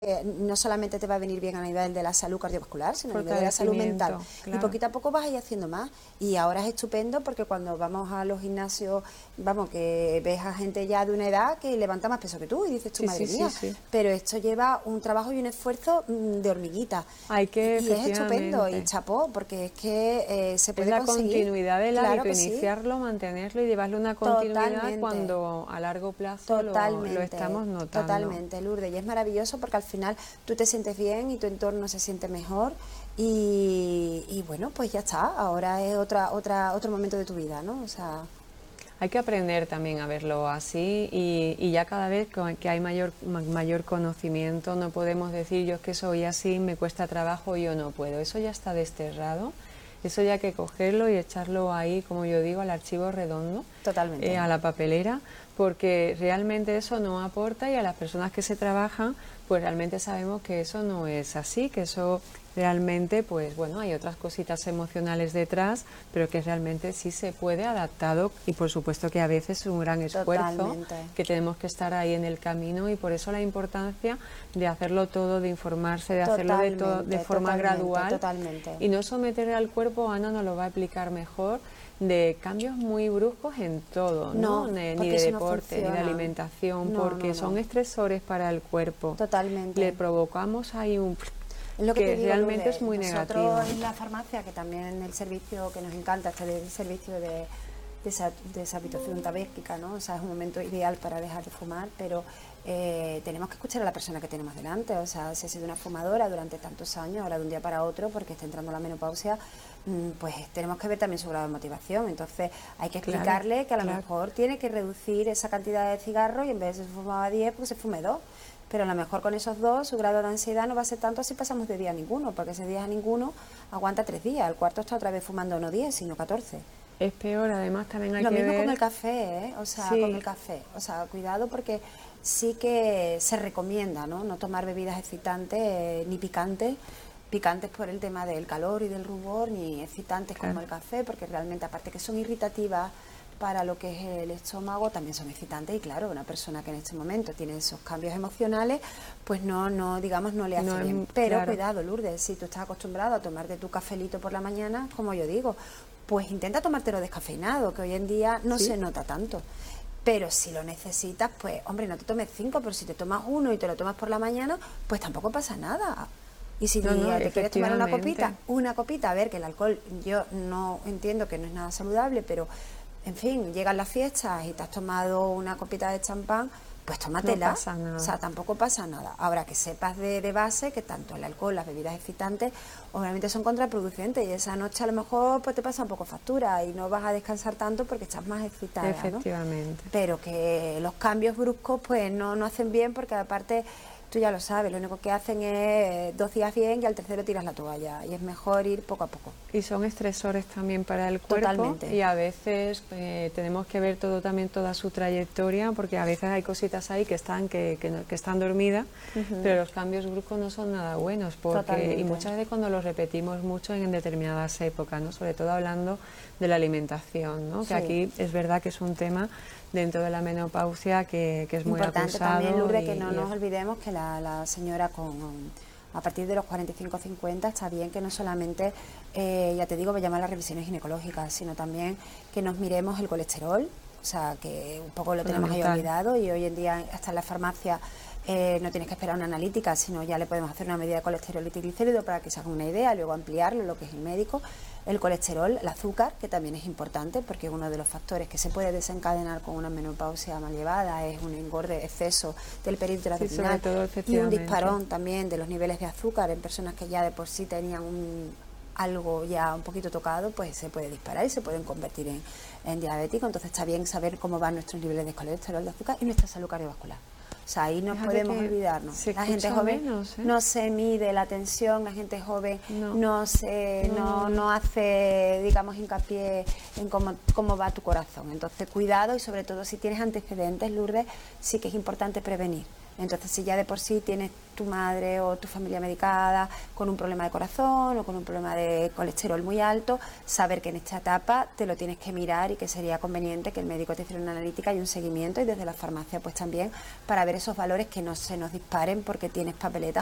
no solamente te va a venir bien a nivel de la salud cardiovascular, sino a nivel de la salud mental. Claro. Y poquito a poco vas a ir haciendo más. Y ahora es estupendo porque cuando vamos a los gimnasios, vamos, que ves a gente ya de una edad que levanta más peso que tú y dices, madre mía, pero esto lleva un trabajo y un esfuerzo de hormiguita. Hay que, y es estupendo, y chapó, porque es que se puede conseguir. Es la continuidad del hábito, iniciarlo, mantenerlo y llevarle una continuidad cuando a largo plazo lo estamos notando. Totalmente, Lourdes, y es maravilloso porque al final tú te sientes bien y tu entorno se siente mejor y bueno, pues ya está, ahora es otro momento de tu vida, ¿no? O sea, hay que aprender también a verlo así y ya cada vez que hay mayor conocimiento no podemos decir yo es que soy así, me cuesta trabajo, yo no puedo, eso ya está desterrado. Eso ya hay que cogerlo y echarlo ahí, como yo digo, al archivo redondo. Totalmente. A la papelera, porque realmente eso no aporta y a las personas que se trabajan, pues realmente sabemos que eso no es así, que eso realmente, pues bueno, hay otras cositas emocionales detrás, pero que realmente sí se puede adaptado y por supuesto que a veces es un gran esfuerzo. Totalmente. Que tenemos que estar ahí en el camino y por eso la importancia de hacerlo todo, de informarse, de hacerlo de forma gradual. Totalmente. Y no someter al cuerpo, Ana nos lo va a explicar mejor, de cambios muy bruscos en todo, ¿no? Ni de deporte, ni de alimentación, porque son estresores para el cuerpo. Totalmente. Le provocamos ahí un... Es lo que realmente es muy negativo. Nosotros en la farmacia, que también el servicio que nos encanta, el servicio de deshabituación tabáquica, ¿no? O sea, es un momento ideal para dejar de fumar, pero tenemos que escuchar a la persona que tenemos delante. O sea, si ha sido una fumadora durante tantos años, ahora de un día para otro, porque está entrando la menopausia, pues tenemos que ver también su grado de motivación. Entonces hay que explicarle que a lo mejor tiene que reducir esa cantidad de cigarros y en vez de se fumaba 10, pues se fume 2. Pero a lo mejor con esos 2 su grado de ansiedad no va a ser tanto si pasamos de día a ninguno, porque ese día a ninguno aguanta 3 días, el cuarto está otra vez fumando no 10, sino 14. Es peor, además también hay que ver... Lo mismo con el café, ¿eh? O sea, con el café. O sea, cuidado porque sí que se recomienda, ¿no? No tomar bebidas excitantes ni picantes por el tema del calor y del rubor, ni excitantes como el café, porque realmente aparte que son irritativas para lo que es el estómago, también son excitantes y claro, una persona que en este momento tiene esos cambios emocionales, pues no le hace bien. Pero cuidado, Lourdes, si tú estás acostumbrado a tomarte tu cafelito por la mañana, como yo digo, pues intenta tomártelo descafeinado, que hoy en día no se nota tanto. Pero si lo necesitas, pues hombre, no te tomes 5, pero si te tomas 1 y te lo tomas por la mañana, pues tampoco pasa nada. Y si te quieres tomar una copita, a ver, que el alcohol, yo no entiendo que no es nada saludable, pero en fin, llegan las fiestas y te has tomado una copita de champán, pues tómatela. No pasa nada. O sea, tampoco pasa nada. Ahora que sepas de base que tanto el alcohol, las bebidas excitantes, obviamente son contraproducentes y esa noche a lo mejor pues te pasa un poco factura y no vas a descansar tanto porque estás más excitada, efectivamente, ¿no? Pero que los cambios bruscos pues no hacen bien porque aparte... Tú ya lo sabes, lo único que hacen es 2 días bien y al tercero tiras la toalla y es mejor ir poco a poco. Y son estresores también para el cuerpo. Totalmente. Y a veces tenemos que ver toda su trayectoria porque a veces hay cositas ahí que están dormidas, pero los cambios bruscos no son nada buenos y muchas veces cuando los repetimos mucho en determinadas épocas, ¿no? Sobre todo hablando de la alimentación, ¿no? Que aquí es verdad que es un tema dentro de la menopausia que es muy acusado. Importante también, Lourdes, que no nos olvidemos que la señora a partir de los 45-50 está bien que no solamente, ya te digo, llamar las revisiones ginecológicas, sino también que nos miremos el colesterol, o sea, que un poco lo tenemos ahí olvidado y hoy en día hasta en la farmacia no tienes que esperar una analítica, sino ya le podemos hacer una medida de colesterol y triglicéridos para que se haga una idea, luego ampliarlo, lo que es el médico. El colesterol, el azúcar, que también es importante porque uno de los factores que se puede desencadenar con una menopausia mal llevada es un engorde, exceso del perímetro abdominal y un disparón también de los niveles de azúcar en personas que ya de por sí tenían algo ya un poquito tocado, pues se puede disparar y se pueden convertir en diabéticos. Entonces está bien saber cómo van nuestros niveles de colesterol, de azúcar y nuestra salud cardiovascular. O sea, ahí no podemos olvidarnos. La gente joven no se mide la tensión, la gente joven no hace, digamos, hincapié en cómo va tu corazón. Entonces, cuidado y sobre todo si tienes antecedentes, Lourdes, sí que es importante prevenir. Entonces, si ya de por sí tienes tu madre o tu familia medicada con un problema de corazón o con un problema de colesterol muy alto, saber que en esta etapa te lo tienes que mirar y que sería conveniente que el médico te hiciera una analítica y un seguimiento, y desde la farmacia pues también, para ver esos valores que no se nos disparen porque tienes papeletas